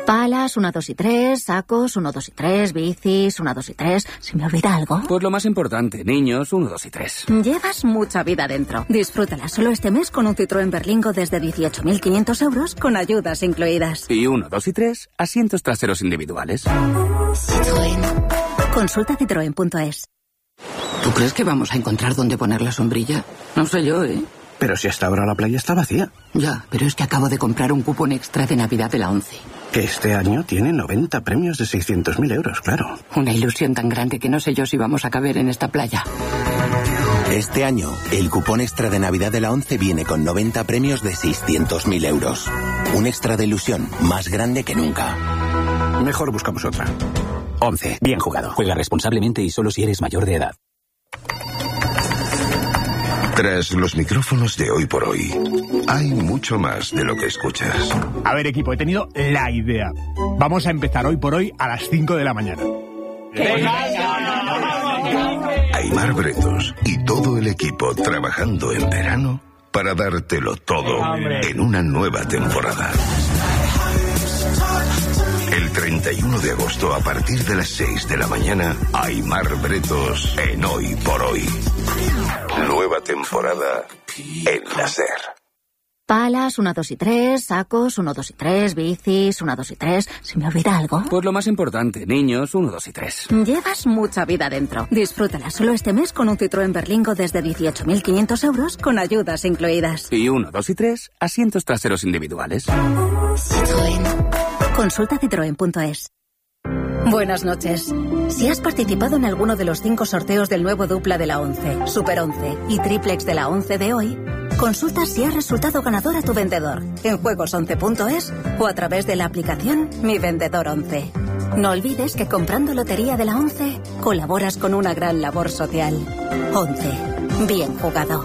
Palas, 1, 2 y 3, sacos, 1, 2 y 3, bicis, 1, 2 y 3. ¿Se me olvida algo? Pues lo más importante, niños, 1, 2 y 3. Llevas mucha vida dentro. Disfrútala solo este mes con un Citroën Berlingo desde 18.500 euros con ayudas incluidas. Y 1, 2 y 3, asientos traseros individuales. Citroën. Consulta citroen.es. ¿Tú crees que vamos a encontrar dónde poner la sombrilla? No sé yo, ¿eh? Pero si hasta ahora la playa está vacía. Ya, pero es que acabo de comprar un cupón extra de Navidad de la ONCE. Que este año tiene 90 premios de 600.000 euros, claro. Una ilusión tan grande que no sé yo si vamos a caber en esta playa. Este año, el cupón extra de Navidad de la ONCE viene con 90 premios de 600.000 euros. Un extra de ilusión más grande que nunca. Mejor buscamos otra. ONCE. Bien jugado. Juega responsablemente y solo si eres mayor de edad. Tras los micrófonos de Hoy por Hoy, hay mucho más de lo que escuchas. A ver, equipo, he tenido la idea. Vamos a empezar Hoy por Hoy a las 5 de la mañana. Aimar Bretos y todo el equipo trabajando en verano para dártelo todo en una nueva temporada. El 31 de agosto, a partir de las 6 de la mañana, Aimar Bretos en Hoy por Hoy. Nueva temporada en la SER. Palas, 1, 2 y 3, sacos, 1, 2 y 3, bicis, 1, 2 y 3. ¿Se me olvida algo? Pues lo más importante, niños, 1, 2 y 3. Llevas mucha vida dentro. Disfrútala solo este mes con un Citroën Berlingo desde 18.500 euros con ayudas incluidas. Y 1, 2 y 3, asientos traseros individuales. Citroën. Consulta citroen.es. Buenas noches. Si has participado en alguno de los 5 sorteos del nuevo dupla de la ONCE, Super 11 y Triplex de la ONCE de hoy, consulta si has resultado ganador a tu vendedor en juegos11.es o a través de la aplicación Mi Vendedor 11. No olvides que comprando Lotería de la ONCE colaboras con una gran labor social. 11. Bien jugado.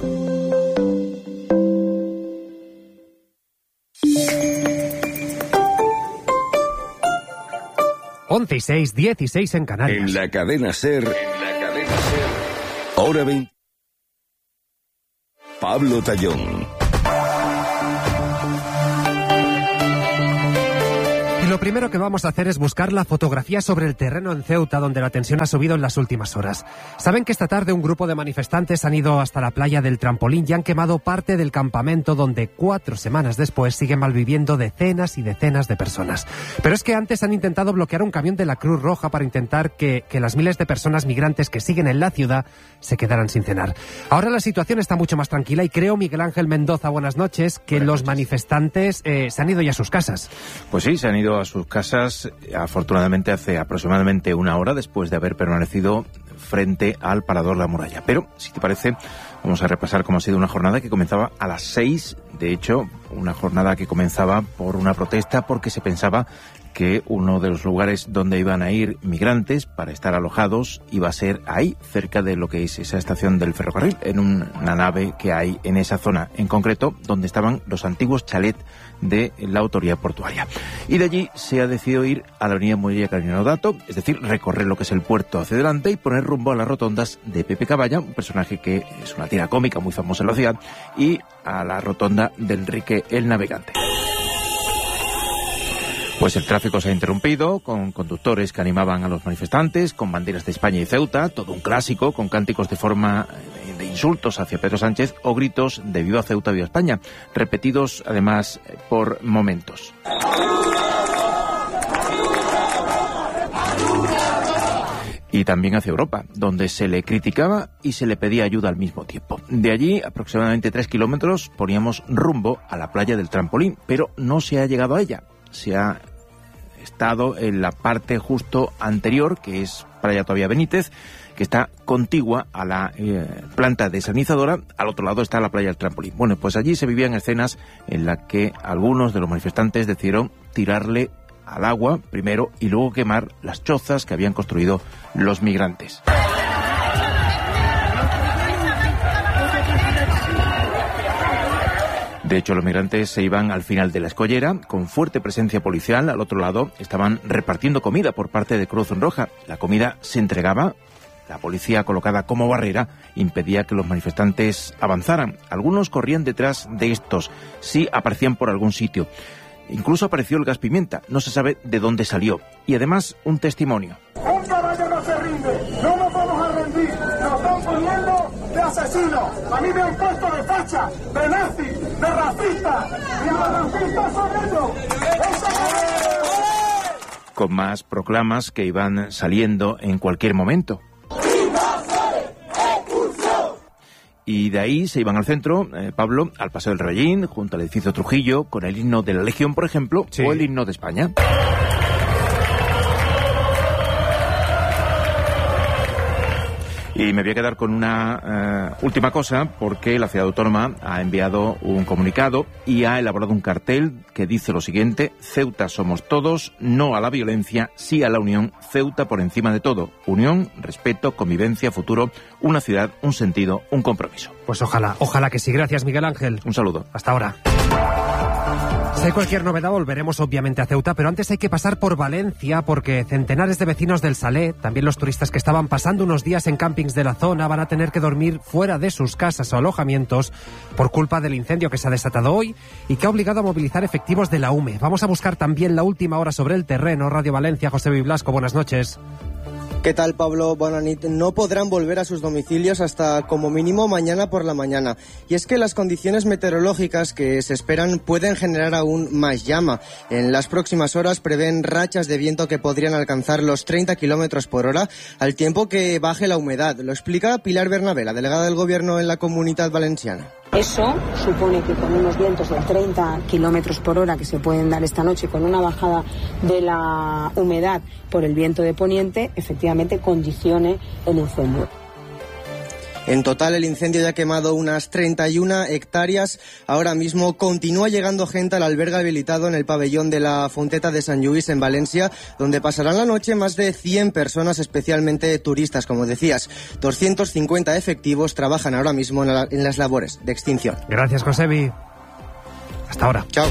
Once y 6, 16 en Canarias. En la cadena SER, Hora 20. Pablo Tallón. Y lo primero que vamos a hacer es buscar la fotografía sobre el terreno en Ceuta, donde la tensión ha subido en las últimas horas. Saben que esta tarde un grupo de manifestantes han ido hasta la playa del Trampolín y han quemado parte del campamento donde 4 semanas después siguen malviviendo decenas y decenas de personas. Pero es que antes han intentado bloquear un camión de la Cruz Roja para intentar que las miles de personas migrantes que siguen en la ciudad se quedaran sin cenar. Ahora la situación está mucho más tranquila y creo, Miguel Ángel Mendoza, buenas noches, que los manifestantes se han ido ya a sus casas. Pues sí, se han ido a sus casas, afortunadamente hace aproximadamente una hora después de haber permanecido frente al Parador La Muralla. Pero, si te parece, vamos a repasar cómo ha sido una jornada que comenzaba a las 6. De hecho, una jornada que comenzaba por una protesta porque se pensaba que uno de los lugares donde iban a ir migrantes para estar alojados iba a ser ahí, cerca de lo que es esa estación del ferrocarril, en una nave que hay en esa zona, en concreto donde estaban los antiguos chalets de la autoridad portuaria. Y de allí se ha decidido ir a la avenida Muelle Carolina Dato, es decir, recorrer lo que es el puerto hacia adelante y poner rumbo a las rotondas de Pepe Caballa, un personaje que es una tira cómica muy famosa en la ciudad, y a la rotonda de Enrique el Navegante. Pues el tráfico se ha interrumpido, con conductores que animaban a los manifestantes, con banderas de España y Ceuta, todo un clásico, con cánticos de forma de insultos hacia Pedro Sánchez o gritos de Viva Ceuta, Viva España, repetidos además por momentos. Y también hacia Europa, donde se le criticaba y se le pedía ayuda al mismo tiempo. De allí, aproximadamente 3 kilómetros, poníamos rumbo a la playa del Trampolín, pero no se ha llegado a ella. Se ha estado en la parte justo anterior, que es Playa Todavía Benítez, que está contigua a la planta desalinizadora. Al otro lado está la playa del Trampolín. Bueno, pues allí se vivían escenas en las que algunos de los manifestantes decidieron tirarle al agua primero y luego quemar las chozas que habían construido los migrantes. De hecho, los migrantes se iban al final de la escollera, con fuerte presencia policial. Al otro lado estaban repartiendo comida por parte de Cruz Roja. La comida se entregaba, la policía colocada como barrera impedía que los manifestantes avanzaran. Algunos corrían detrás de estos, sí aparecían por algún sitio. Incluso apareció el gas pimienta, no se sabe de dónde salió. Y además, un testimonio. Un caballo no se rinde, no nos vamos a rendir, nos están poniendo de asesinos. A mí me han puesto de facha, de nazi, de racista, y los racistas son ellos. Con más proclamas que iban saliendo en cualquier momento. Y de ahí se iban al centro, Pablo, al Paseo del Rebellín, junto al edificio Trujillo, con el himno de la Legión, por ejemplo, o el himno de España. Y me voy a quedar con una última cosa, porque la Ciudad Autónoma ha enviado un comunicado y ha elaborado un cartel que dice lo siguiente: Ceuta somos todos, no a la violencia, sí a la unión, Ceuta por encima de todo. Unión, respeto, convivencia, futuro, una ciudad, un sentido, un compromiso. Pues ojalá que sí. Gracias, Miguel Ángel. Un saludo. Hasta ahora. Si hay cualquier novedad, volveremos obviamente a Ceuta, pero antes hay que pasar por Valencia, porque centenares de vecinos del Salé, también los turistas que estaban pasando unos días en campings de la zona, van a tener que dormir fuera de sus casas o alojamientos por culpa del incendio que se ha desatado hoy y que ha obligado a movilizar efectivos de la UME. Vamos a buscar también la última hora sobre el terreno. Radio Valencia, José Blasco, buenas noches. ¿Qué tal, Pablo? Bonanit. No podrán volver a sus domicilios hasta como mínimo mañana por la mañana. Y es que las condiciones meteorológicas que se esperan pueden generar aún más llama. En las próximas horas prevén rachas de viento que podrían alcanzar los 30 kilómetros por hora, al tiempo que baje la humedad. Lo explica Pilar Bernabé, la delegada del Gobierno en la Comunitat Valenciana. Eso supone que con unos vientos de 30 kilómetros por hora que se pueden dar esta noche, con una bajada de la humedad por el viento de poniente, efectivamente condicione el incendio. En total, el incendio ya ha quemado unas 31 hectáreas. Ahora mismo continúa llegando gente al albergue habilitado en el pabellón de la Fonteta de Sant Lluís en Valencia, donde pasarán la noche más de 100 personas, especialmente turistas, como decías. 250 efectivos trabajan ahora mismo en las labores de extinción. Gracias, Josebi. Hasta ahora. Chao.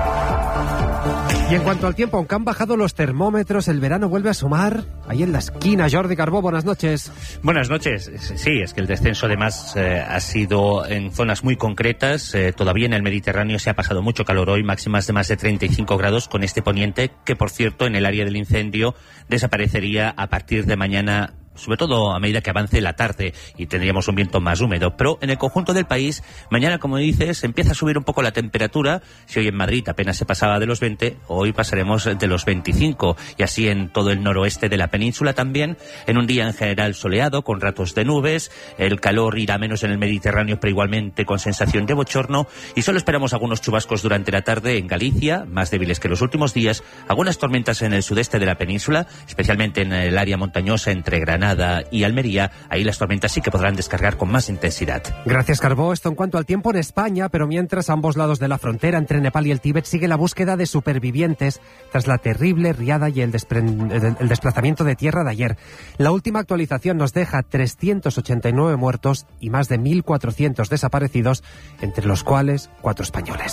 Y en cuanto al tiempo, aunque han bajado los termómetros, el verano vuelve a sumar ahí en la esquina. Jordi Carbó, buenas noches. Buenas noches. Sí, es que el descenso además ha sido en zonas muy concretas. Todavía en el Mediterráneo se ha pasado mucho calor hoy, máximas de más de 35 grados con este poniente, que por cierto en el área del incendio desaparecería a partir de mañana, sobre todo a medida que avance la tarde y tendríamos un viento más húmedo. Pero en el conjunto del país, mañana, como dices, empieza a subir un poco la temperatura. Si hoy en Madrid apenas se pasaba de los 20, hoy pasaremos de los 25. Y así en todo el noroeste de la península también, en un día en general soleado, con ratos de nubes. El calor irá menos en el Mediterráneo, pero igualmente con sensación de bochorno. Y solo esperamos algunos chubascos durante la tarde en Galicia, más débiles que los últimos días. Algunas tormentas en el sudeste de la península, especialmente en el área montañosa entre Granada y Almería. Ahí las tormentas sí que podrán descargar con más intensidad. Gracias, Carbó. Esto en cuanto al tiempo en España, pero mientras a ambos lados de la frontera entre Nepal y el Tíbet sigue la búsqueda de supervivientes tras la terrible riada y el desplazamiento de tierra de ayer. La última actualización nos deja 389 muertos y más de 1.400 desaparecidos, entre los cuales 4 españoles.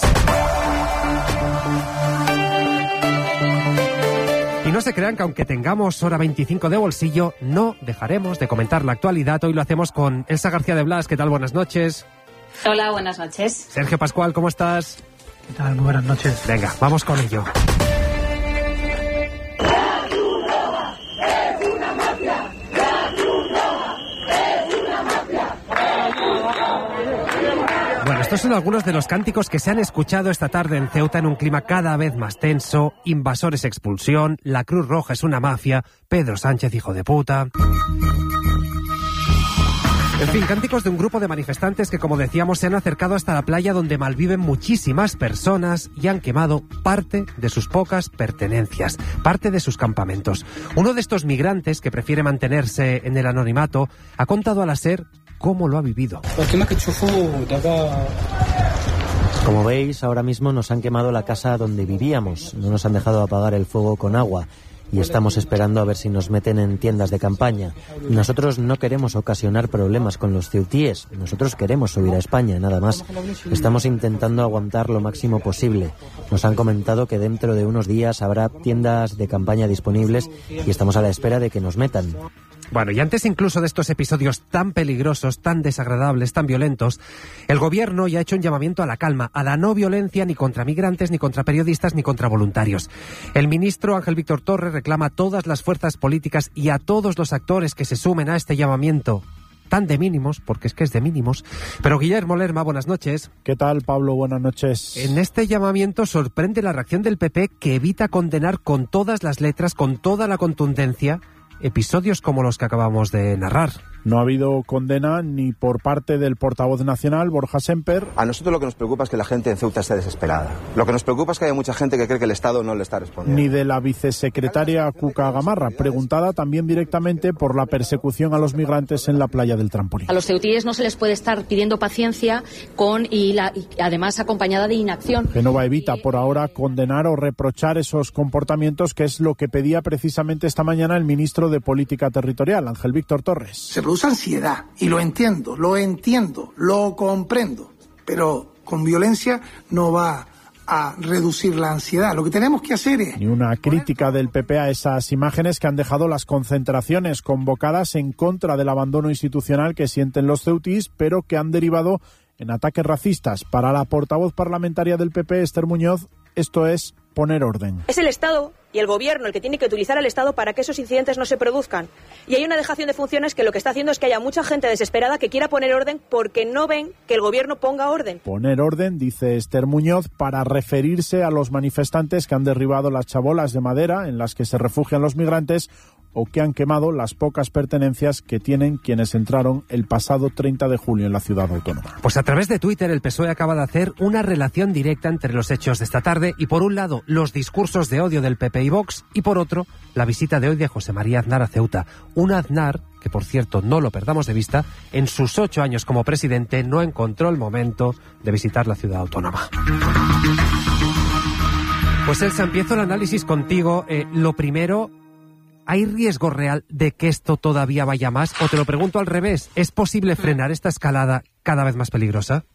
Y no se crean que aunque tengamos hora 25 de bolsillo, no dejaremos de comentar la actualidad. Hoy lo hacemos con Elsa García de Blas. ¿Qué tal? Buenas noches. Hola, buenas noches. Sergio Pascual, ¿cómo estás? ¿Qué tal? Muy buenas noches. Venga, vamos con ello. Bueno, estos son algunos de los cánticos que se han escuchado esta tarde en Ceuta en un clima cada vez más tenso. Invasores, expulsión, la Cruz Roja es una mafia, Pedro Sánchez, hijo de puta. En fin, cánticos de un grupo de manifestantes que, como decíamos, se han acercado hasta la playa donde malviven muchísimas personas y han quemado parte de sus pocas pertenencias, parte de sus campamentos. Uno de estos migrantes, que prefiere mantenerse en el anonimato, ha contado a la SER cómo lo ha vivido. Como veis, ahora mismo nos han quemado la casa donde vivíamos. No nos han dejado apagar el fuego con agua y estamos esperando a ver si nos meten en tiendas de campaña. Nosotros no queremos ocasionar problemas con los ceutíes. Nosotros queremos subir a España, nada más. Estamos intentando aguantar lo máximo posible. Nos han comentado que dentro de unos días habrá tiendas de campaña disponibles y estamos a la espera de que nos metan. Bueno, y antes incluso de estos episodios tan peligrosos, tan desagradables, tan violentos, el gobierno ya ha hecho un llamamiento a la calma, a la no violencia ni contra migrantes, ni contra periodistas, ni contra voluntarios. El ministro Ángel Víctor Torres reclama a todas las fuerzas políticas y a todos los actores que se sumen a este llamamiento tan de mínimos, porque es que es de mínimos. Pero Guillermo Lerma, buenas noches. ¿Qué tal, Pablo? Buenas noches. En este llamamiento sorprende la reacción del PP, que evita condenar con todas las letras, con toda la contundencia, episodios como los que acabamos de narrar. No ha habido condena ni por parte del portavoz nacional, Borja Semper. A nosotros lo que nos preocupa es que la gente en Ceuta esté desesperada. Lo que nos preocupa es que hay mucha gente que cree que el Estado no le está respondiendo. Ni de la vicesecretaria Cuca Gamarra, preguntada también directamente por la persecución a los migrantes en la playa del Trampolín. A los ceutíes no se les puede estar pidiendo paciencia y además acompañada de inacción. Génova evita por ahora condenar o reprochar esos comportamientos, que es lo que pedía precisamente esta mañana el ministro de Política Territorial, Ángel Víctor Torres. Se produce ansiedad, y lo entiendo, lo comprendo, pero con violencia no va a reducir la ansiedad. Lo que tenemos que hacer es... Ni una crítica del PP a esas imágenes que han dejado las concentraciones convocadas en contra del abandono institucional que sienten los ceutís, pero que han derivado en ataques racistas. Para la portavoz parlamentaria del PP, Esther Muñoz, esto es poner orden. Es el Estado y el Gobierno el que tiene que utilizar al Estado para que esos incidentes no se produzcan. Y hay una dejación de funciones que lo que está haciendo es que haya mucha gente desesperada que quiera poner orden porque no ven que el Gobierno ponga orden. Poner orden, dice Esther Muñoz, para referirse a los manifestantes que han derribado las chabolas de madera en las que se refugian los migrantes o que han quemado las pocas pertenencias que tienen quienes entraron el pasado 30 de julio en la ciudad autónoma. Pues a través de Twitter el PSOE acaba de hacer una relación directa entre los hechos de esta tarde y, por un lado, los discursos de odio del PP y Vox, y por otro, la visita de hoy de José María Aznar a Ceuta. Un Aznar que, por cierto, no lo perdamos de vista, en sus 8 años como presidente no encontró el momento de visitar la ciudad autónoma. Pues Elsa, empiezo el análisis contigo. Lo primero, ¿hay riesgo real de que esto todavía vaya más? O te lo pregunto al revés, ¿es posible frenar esta escalada cada vez más peligrosa?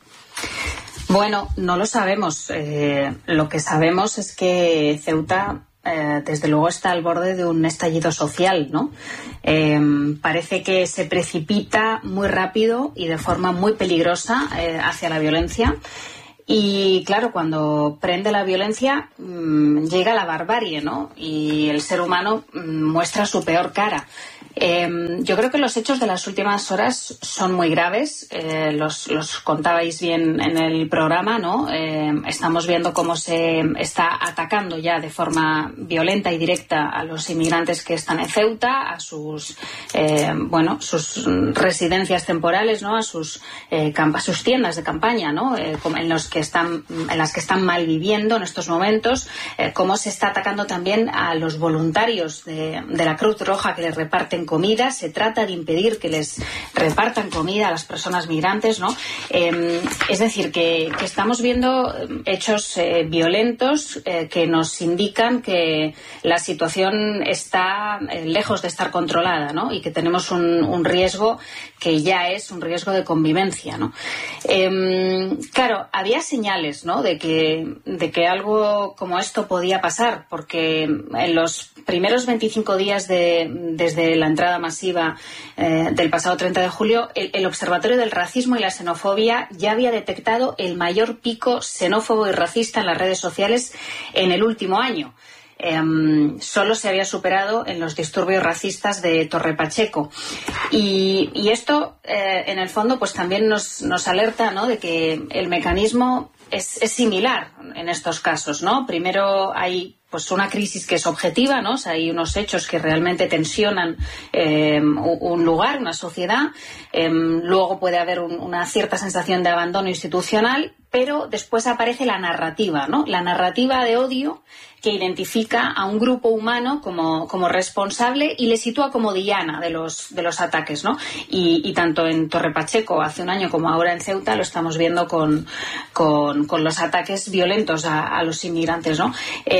Bueno, no lo sabemos. Lo que sabemos es que Ceuta, desde luego, está al borde de un estallido social, ¿no? Parece que se precipita muy rápido y de forma muy peligrosa hacia la violencia. Y claro, cuando prende la violencia llega la barbarie, ¿no? Y el ser humano muestra su peor cara. Yo creo que los hechos de las últimas horas son muy graves, los contabais bien en el programa, ¿no? Estamos viendo cómo se está atacando ya de forma violenta y directa a los inmigrantes que están en Ceuta, a sus sus residencias temporales, ¿no? A sus tiendas de campaña, ¿no? En las que están malviviendo en estos momentos, cómo se está atacando también a los voluntarios de la Cruz Roja que les reparten comida. Se trata de impedir que les repartan comida a las personas migrantes, ¿no? Es decir, que estamos viendo hechos violentos que nos indican que la situación está lejos de estar controlada, ¿no? Y que tenemos un riesgo que ya es un riesgo de convivencia, ¿no? Claro, había señales, ¿no? de que algo como esto podía pasar, porque en los primeros 25 días desde la entrada masiva del pasado 30 de julio, el Observatorio del Racismo y la Xenofobia ya había detectado el mayor pico xenófobo y racista en las redes sociales en el último año. Solo se había superado en los disturbios racistas de Torre Pacheco. Y esto, en el fondo, pues también nos alerta, ¿no? De que el mecanismo es similar en estos casos, ¿no? Primero hay pues una crisis que es objetiva, ¿no? O sea, hay unos hechos que realmente tensionan un lugar, una sociedad. Luego puede haber una cierta sensación de abandono institucional, pero después aparece la narrativa, ¿no? La narrativa de odio que identifica a un grupo humano como responsable y le sitúa como diana de los ataques, ¿no? Y tanto en Torre Pacheco hace un año como ahora en Ceuta lo estamos viendo con los ataques violentos a los inmigrantes, ¿no?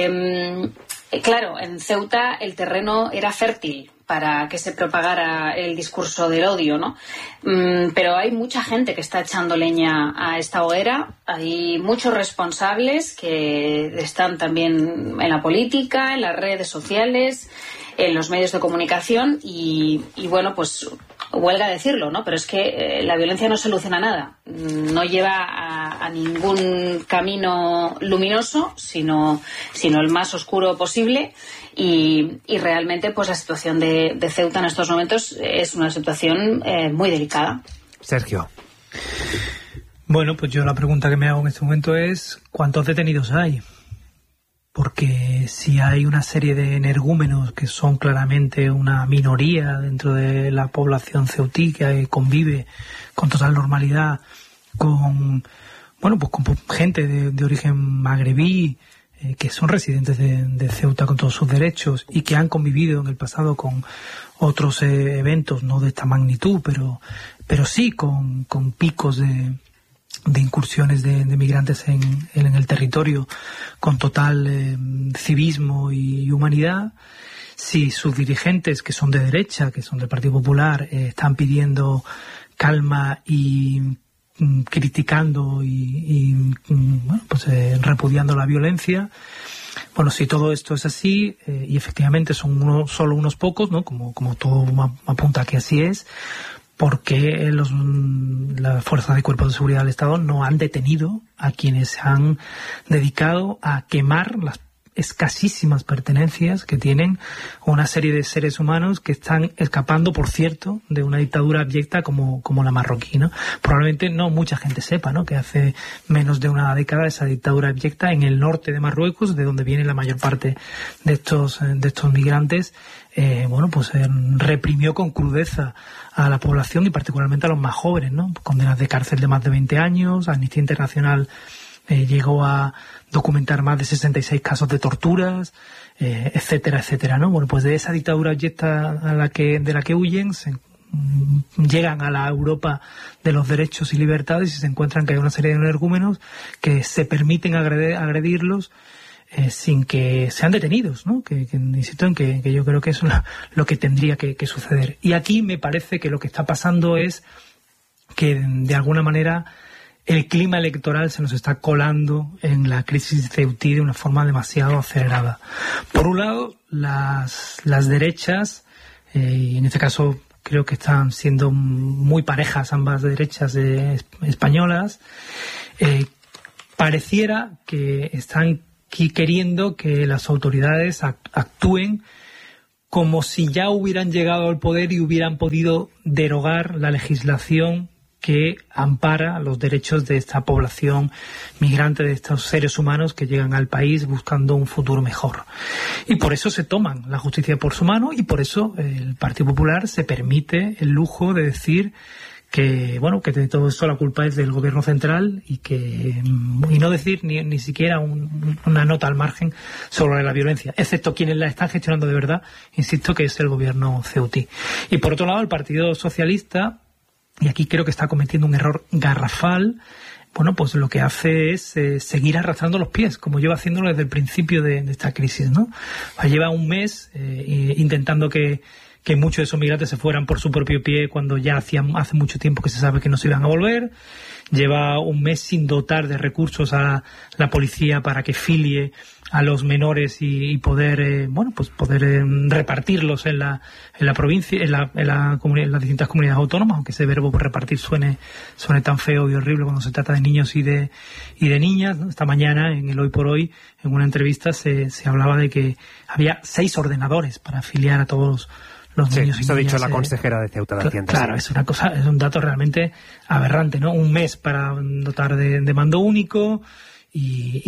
Claro, en Ceuta el terreno era fértil para que se propagara el discurso del odio, ¿no? Pero hay mucha gente que está echando leña a esta hoguera, hay muchos responsables que están también en la política, en las redes sociales, en los medios de comunicación y bueno, pues huelga decirlo, ¿no? Pero es que la violencia no soluciona nada, no lleva a ningún camino luminoso, sino el más oscuro posible. Y realmente pues la situación de Ceuta en estos momentos es una situación muy delicada. Sergio. Bueno, pues yo la pregunta que me hago en este momento es ¿cuántos detenidos hay? Porque si hay una serie de energúmenos que son claramente una minoría dentro de la población ceutí que convive con total normalidad con gente de origen magrebí, que son residentes de Ceuta con todos sus derechos y que han convivido en el pasado con otros eventos, no de esta magnitud, pero sí con picos de incursiones de migrantes en el territorio con total civismo y humanidad. Si sus dirigentes, que son de derecha, que son del Partido Popular, están pidiendo calma y criticando y repudiando la violencia. Bueno, si todo esto es así, y efectivamente son solo unos pocos, ¿no? Como todo apunta que así es, porque las fuerzas de cuerpos de seguridad del Estado no han detenido a quienes se han dedicado a quemar las escasísimas pertenencias que tienen una serie de seres humanos que están escapando, por cierto, de una dictadura abyecta como la marroquí, ¿no? Probablemente no mucha gente sepa, ¿no?, que hace menos de una década esa dictadura abyecta en el norte de Marruecos, de donde viene la mayor parte de estos migrantes, reprimió con crudeza a la población y particularmente a los más jóvenes, ¿no? Condenas de cárcel de más de 20 años, Amnistía Internacional llegó a documentar más de 66 casos de torturas, etcétera, etcétera, ¿no? Bueno, pues de esa dictadura abyecta de la que huyen, llegan a la Europa de los derechos y libertades y se encuentran que hay una serie de energúmenos que se permiten agredirlos sin que sean detenidos, ¿no? Que insisto en que yo creo que eso es lo que tendría que suceder. Y aquí me parece que lo que está pasando es que de alguna manera el clima electoral se nos está colando en la crisis ceutí de una forma demasiado acelerada. Por un lado, las derechas, y en este caso creo que están siendo muy parejas ambas derechas españolas, pareciera que están queriendo que las autoridades actúen como si ya hubieran llegado al poder y hubieran podido derogar la legislación que ampara los derechos de esta población migrante, de estos seres humanos que llegan al país buscando un futuro mejor. Y por eso se toman la justicia por su mano y por eso el Partido Popular se permite el lujo de decir que de todo esto la culpa es del gobierno central y no decir ni siquiera una nota al margen sobre la violencia, excepto quienes la están gestionando de verdad, insisto, que es el gobierno ceutí. Y por otro lado, el Partido Socialista, y aquí creo que está cometiendo un error garrafal, pues lo que hace es seguir arrastrando los pies, como lleva haciéndolo desde el principio de esta crisis, ¿no? Lleva un mes intentando que muchos de esos migrantes se fueran por su propio pie cuando ya hace mucho tiempo que se sabe que no se iban a volver. Lleva un mes sin dotar de recursos a la policía para que filie a los menores y poder repartirlos en la provincia, en las distintas comunidades autónomas, aunque ese verbo repartir suene tan feo y horrible cuando se trata de niños y de niñas, ¿no? Esta mañana en el Hoy por Hoy, en una entrevista se hablaba de que había 6 ordenadores para afiliar a todos los niños y niñas. Eso ha dicho la consejera de Ceuta de Hacienda. Claro, es un dato realmente aberrante, ¿no? Un mes para dotar de mando único y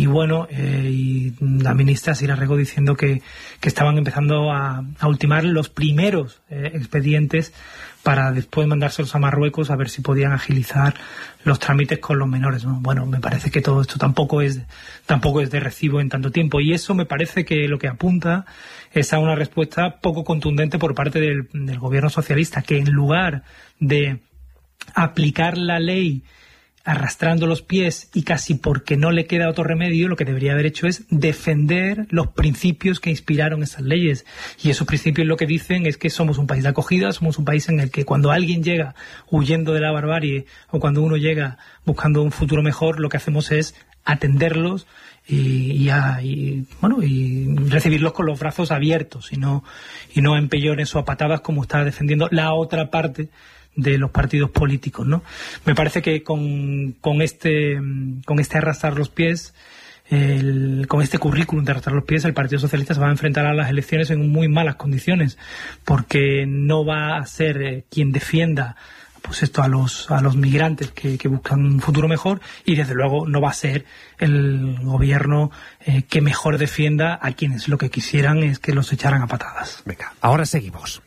la ministra Sira Rego diciendo que estaban empezando a ultimar los primeros expedientes para después mandárselos a Marruecos a ver si podían agilizar los trámites con los menores, ¿no? Bueno, me parece que todo esto tampoco es de recibo en tanto tiempo, y eso me parece que lo que apunta es a una respuesta poco contundente por parte del gobierno socialista, que en lugar de aplicar la ley arrastrando los pies y casi porque no le queda otro remedio, lo que debería haber hecho es defender los principios que inspiraron esas leyes. Y esos principios lo que dicen es que somos un país de acogida, somos un país en el que cuando alguien llega huyendo de la barbarie o cuando uno llega buscando un futuro mejor, lo que hacemos es atenderlos y recibirlos con los brazos abiertos y no empellones o a patadas como está defendiendo la otra parte de los partidos políticos, ¿no? Me parece que con este arrastrar los pies, con este currículum de arrastrar los pies, el Partido Socialista se va a enfrentar a las elecciones en muy malas condiciones, porque no va a ser quien defienda pues esto a los migrantes que buscan un futuro mejor, y desde luego no va a ser el gobierno que mejor defienda a quienes lo que quisieran es que los echaran a patadas. Venga, ahora seguimos.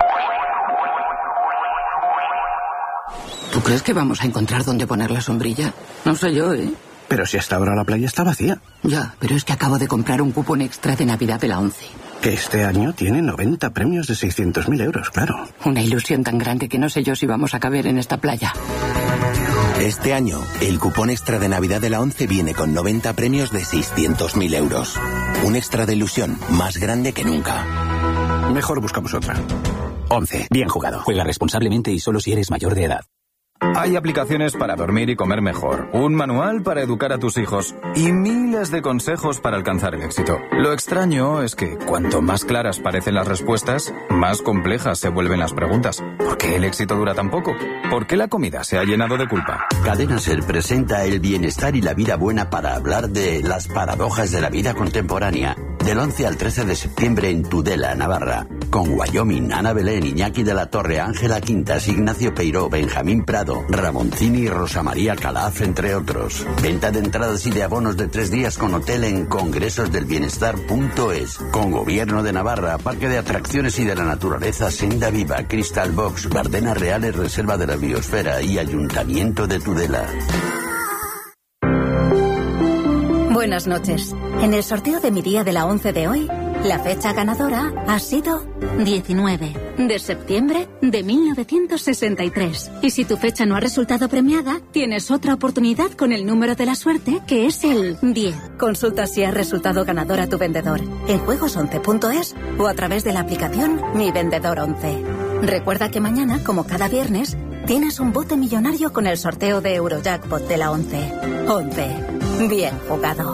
¿Tú crees que vamos a encontrar dónde poner la sombrilla? No sé yo, ¿eh? Pero si hasta ahora la playa está vacía. Ya, pero es que acabo de comprar un cupón extra de Navidad de la ONCE. Que este año tiene 90 premios de 600.000 euros, claro. Una ilusión tan grande que no sé yo si vamos a caber en esta playa. Este año, el cupón extra de Navidad de la ONCE viene con 90 premios de 600.000 euros. Un extra de ilusión más grande que nunca. Mejor buscamos otra. ONCE. Bien jugado. Juega responsablemente y solo si eres mayor de edad. Hay aplicaciones para dormir y comer mejor, un manual para educar a tus hijos y miles de consejos para alcanzar el éxito. Lo extraño es que cuanto más claras parecen las respuestas, más complejas se vuelven las preguntas. ¿Por qué el éxito dura tan poco? ¿Por qué la comida se ha llenado de culpa? Cadena Ser presenta el bienestar y la vida buena para hablar de las paradojas de la vida contemporánea. Del 11 al 13 de septiembre en Tudela, Navarra. Con Wyoming, Ana Belén, Iñaki de la Torre, Ángela Quintas, Ignacio Peiró, Benjamín Prado, Ramoncini y Rosa María Calaf, entre otros. Venta de entradas y de abonos de 3 días con hotel en congresosdelbienestar.es. Con Gobierno de Navarra, Parque de Atracciones y de la Naturaleza, Senda Viva, Crystal Box, Bardenas Reales, Reserva de la Biosfera y Ayuntamiento de Tudela. Buenas noches. En el sorteo de mi día de la 11 de hoy, la fecha ganadora ha sido 19 de septiembre de 1963. Y si tu fecha no ha resultado premiada, tienes otra oportunidad con el número de la suerte, que es el 10. Consulta si ha resultado ganador a tu vendedor en juegos11.es o a través de la aplicación Mi Vendedor 11. Recuerda que mañana, como cada viernes, tienes un bote millonario con el sorteo de Eurojackpot de la 11. 11. Bien jugado.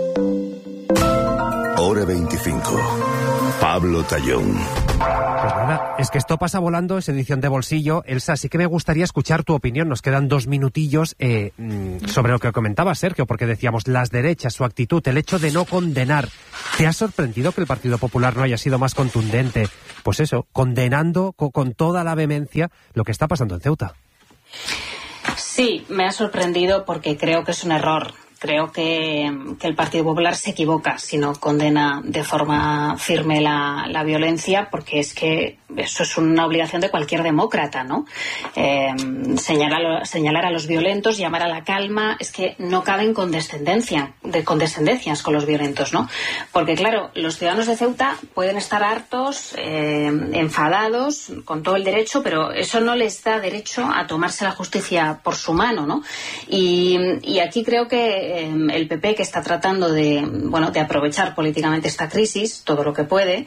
Hora 25. Pablo Tallón. Pues nada, es que esto pasa volando, es edición de bolsillo. Elsa, sí que me gustaría escuchar tu opinión. Nos quedan 2 minutillos sobre lo que comentaba Sergio, porque decíamos las derechas, su actitud, el hecho de no condenar. ¿Te ha sorprendido que el Partido Popular no haya sido más contundente? Pues eso, condenando con toda la vehemencia lo que está pasando en Ceuta. Sí, me ha sorprendido porque creo que es un error. Creo que el Partido Popular se equivoca si no condena de forma firme la violencia, porque es que eso es una obligación de cualquier demócrata, ¿no? Señalar a los violentos, llamar a la calma, es que no caben condescendencias con los violentos, ¿no? Porque claro, los ciudadanos de Ceuta pueden estar hartos, enfadados, con todo el derecho, pero eso no les da derecho a tomarse la justicia por su mano, ¿no? Y aquí creo que el PP, que está tratando de aprovechar políticamente esta crisis, todo lo que puede,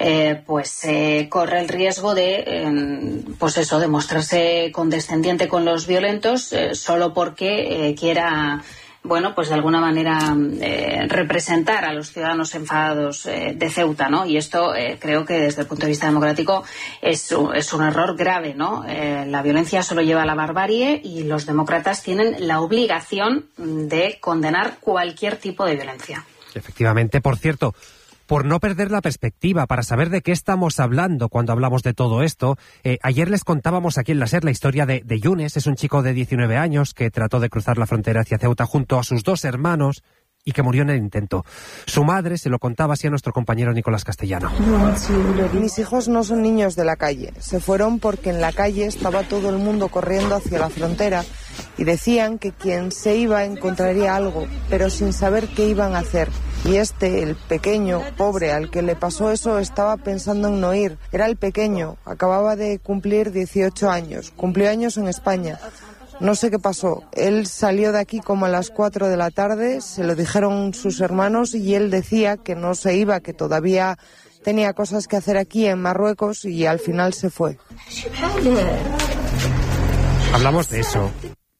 corre el riesgo de, de mostrarse condescendiente con los violentos solo porque quiera, de alguna manera representar a los ciudadanos enfadados de Ceuta, ¿no? Y esto creo que desde el punto de vista democrático es un error grave, ¿no? La violencia solo lleva a la barbarie y los demócratas tienen la obligación de condenar cualquier tipo de violencia. Efectivamente, por cierto, por no perder la perspectiva, para saber de qué estamos hablando cuando hablamos de todo esto, ayer les contábamos aquí en la SER la historia de Yunes. Es un chico de 19 años que trató de cruzar la frontera hacia Ceuta junto a sus 2 hermanos y que murió en el intento. Su madre se lo contaba así a nuestro compañero Nicolás Castellano. Mis hijos no son niños de la calle. Se fueron porque en la calle estaba todo el mundo corriendo hacia la frontera y decían que quien se iba encontraría algo, pero sin saber qué iban a hacer. Y el pequeño, pobre, al que le pasó eso, estaba pensando en no ir. Era el pequeño, acababa de cumplir 18 años, cumplió años en España. No sé qué pasó. Él salió de aquí como a las 4 de la tarde, se lo dijeron sus hermanos y él decía que no se iba, que todavía tenía cosas que hacer aquí en Marruecos y al final se fue. Hablamos de eso.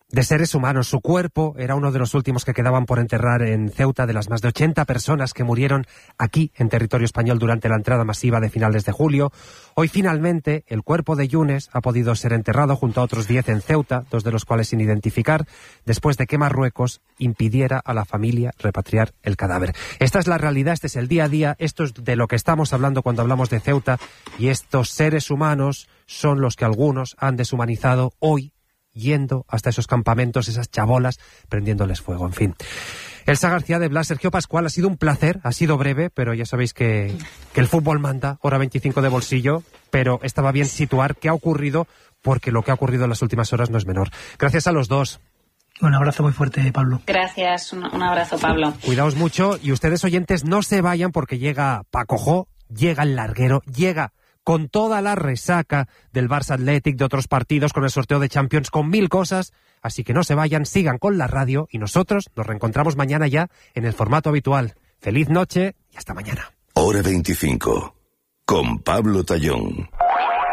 de seres humanos. Su cuerpo era uno de los últimos que quedaban por enterrar en Ceuta, de las más de 80 personas que murieron aquí en territorio español durante la entrada masiva de finales de julio. Hoy finalmente el cuerpo de Yunes ha podido ser enterrado junto a otros 10 en Ceuta, 2 de los cuales sin identificar, después de que Marruecos impidiera a la familia repatriar el cadáver. Esta es la realidad, este es el día a día, esto es de lo que estamos hablando cuando hablamos de Ceuta, y estos seres humanos son los que algunos han deshumanizado hoy, yendo hasta esos campamentos, esas chabolas, prendiéndoles fuego, en fin. Elsa García de Blas, Sergio Pascual, ha sido un placer, ha sido breve, pero ya sabéis que el fútbol manda, hora 25 de bolsillo, pero estaba bien situar qué ha ocurrido, porque lo que ha ocurrido en las últimas horas no es menor. Gracias a los dos. Un abrazo muy fuerte, Pablo. Gracias, un abrazo, Pablo. Cuidaos mucho, y ustedes oyentes no se vayan, porque llega Paco Jo, llega el larguero, llega con toda la resaca del Barça Athletic, de otros partidos, con el sorteo de Champions, con 1000 cosas. Así que no se vayan, sigan con la radio y nosotros nos reencontramos mañana ya en el formato habitual. Feliz noche y hasta mañana. Hora 25, con Pablo Tallón.